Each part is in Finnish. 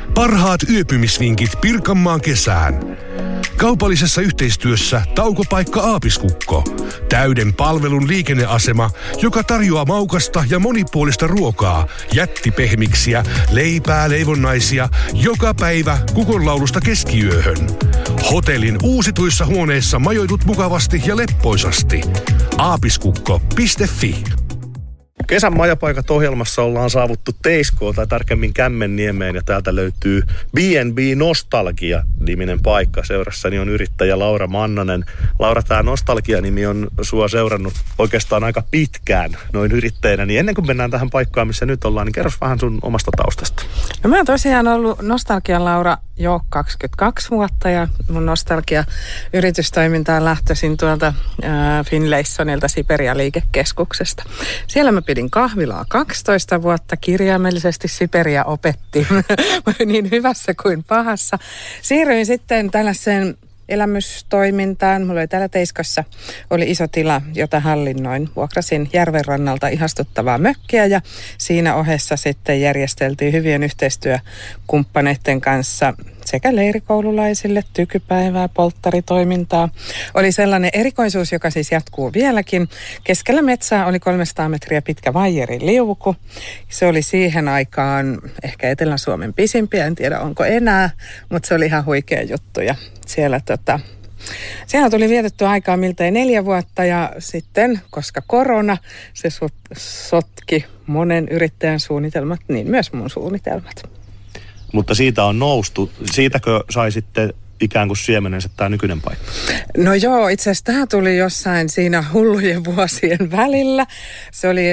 Parhaat yöpymisvinkit Pirkanmaan kesään. Kaupallisessa yhteistyössä Taukopaikka Aapiskukko. Täyden palvelun liikenneasema, joka tarjoaa maukasta ja monipuolista ruokaa, jättipehmiksiä, leipää, leivonnaisia, joka päivä kukonlaulusta keskiyöhön. Hotellin uusituissa huoneissa majoitut mukavasti ja leppoisasti. Aapiskukko.fi. Kesän majapaikat ohjelmassa ollaan saavuttu Teiskoon tai tarkemmin Kämmenniemeen ja täältä löytyy B&B Nostalgia-niminen paikka. Seurassani on yrittäjä Laura Mannanen. Laura, tämä Nostalgia-nimi on sua seurannut oikeastaan aika pitkään noin yrittäjänä. Niin ennen kuin mennään tähän paikkaan, missä nyt ollaan, niin kerros vähän sun omasta taustasta. No mä oon tosiaan ollut Nostalgian Laura jo 22 vuotta ja mun Nostalgia-yritystoiminta on lähtöisin tuolta Finlaysonilta Siperia-liikekeskuksesta. Siellä mä pidin kahvilaa 12 vuotta, kirjaimellisesti Siperia opetti niin hyvässä kuin pahassa. Siirryin sitten tällaiseen elämystoimintaan. Mulla oli täällä Teiskossa oli iso tila, jota hallinnoin. Vuokrasin järvenrannalta ihastuttavaa mökkiä ja siinä ohessa sitten järjesteltiin hyvien yhteistyökumppaneiden kanssa sekä leirikoululaisille tykypäivää, polttaritoimintaa. Oli sellainen erikoisuus, joka siis jatkuu vieläkin. Keskellä metsää oli 300 metriä pitkä vaijerin liuku. Se oli siihen aikaan ehkä Etelä-Suomen pisimpiä, en tiedä onko enää, mutta se oli ihan huikea juttu. Ja siellä tuli vietetty aikaa miltei 4 vuotta ja sitten, koska korona, se sotki monen yrittäjän suunnitelmat, niin myös mun suunnitelmat. Mutta siitä on noustu. Siitäkö sai sitten ikään kuin siemenensä tämä nykyinen paikka? No joo, itse asiassa tämä tuli jossain siinä hullujen vuosien välillä. Se oli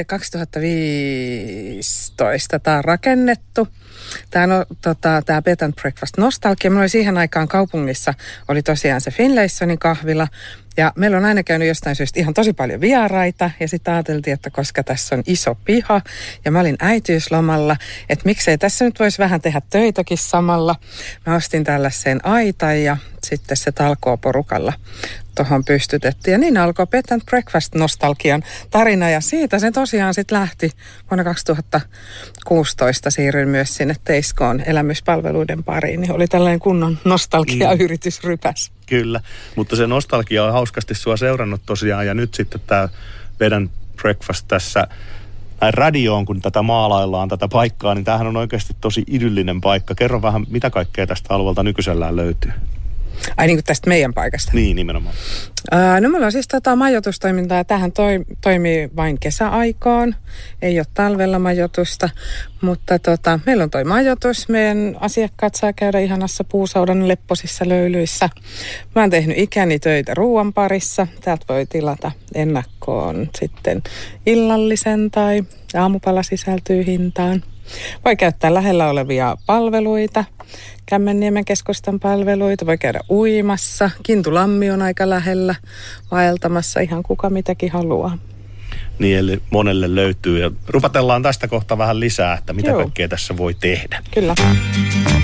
2015 tämä rakennettu. Tämä Bed and Breakfast Nostalgia. Mulla oli siihen aikaan kaupungissa, oli tosiaan se Finlaysonin kahvila. Ja meillä on aina käynyt jostain syystä ihan tosi paljon vieraita. Ja sitten ajateltiin, että koska tässä on iso piha ja mä olin äitiyslomalla, että miksei tässä nyt voisi vähän tehdä töitäkin samalla. Mä ostin tällaiseen aitan ja sitten se talkoo porukalla tuohon pystytettiin. Ja niin alkoi Bed and Breakfast Nostalgian tarina ja siitä se tosiaan sitten lähti. Vuonna 2016 siirryin myös sinne Teiskoon elämyspalveluiden pariin. Niin oli tällainen kunnon nostalgia-yritysrypäs. Kyllä, mutta se nostalgia on hauskasti sua seurannut tosiaan ja nyt sitten tämä Bed and Breakfast tässä radioon, kun tätä maalaillaan, tätä paikkaa, niin tämähän on oikeasti tosi idyllinen paikka. Kerro vähän, mitä kaikkea tästä alueelta nykyisellään löytyy? Ai niin kuin tästä meidän paikasta? Niin, nimenomaan. No meillä on siis majoitustoimintaa. Tämähän toimii vain kesäaikaan. Ei ole talvella majoitusta, mutta meillä on toi majoitus. Meidän asiakkaat saa käydä ihanassa puusaudan lepposissa löylyissä. Mä oon tehnyt ikäni töitä ruoan parissa. Täältä voi tilata ennakkoon sitten illallisen tai aamupala sisältyy hintaan. Voi käyttää lähellä olevia palveluita, Kämmenniemen keskustan palveluita, voi käydä uimassa. Kintulammi on aika lähellä, vaeltamassa ihan kuka mitäkin haluaa. Niin, eli monelle löytyy ja rupatellaan tästä kohta vähän lisää, että mitä kaikkea tässä voi tehdä. Kyllä.